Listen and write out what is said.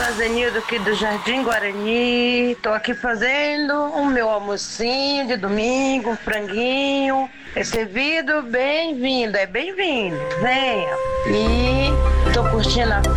Zenildo aqui do Jardim Guarani. Tô aqui fazendo o meu almocinho de domingo, um franguinho. Recebido, bem-vindo, é bem-vindo. Venha. E tô curtindo a